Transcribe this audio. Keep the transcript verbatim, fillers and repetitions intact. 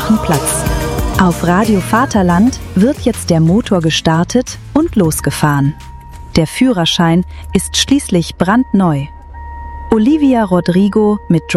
machen Platz. Auf Radio Vaterland wird jetzt der Motor gestartet und losgefahren. Der Führerschein ist schließlich brandneu. Olivia Rodrigo mit